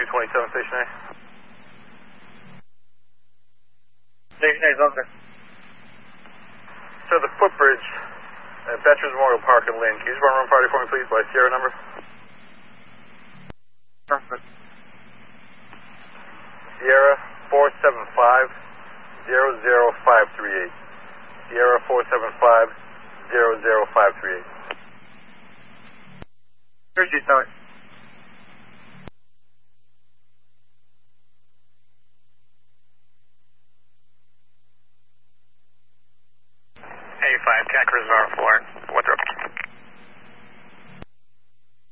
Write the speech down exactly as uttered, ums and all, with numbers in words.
two twenty-seven, Station A. Station A, Zucker. So the footbridge at Veterans Memorial Park in Lynn. Can you just run run party for me, please, by Sierra number? Perfect. Sierra four seven five zero zero five three eight. Sierra four seven five zero zero five three eight. Jersey start. A five, Cat Reservoir four. What's up?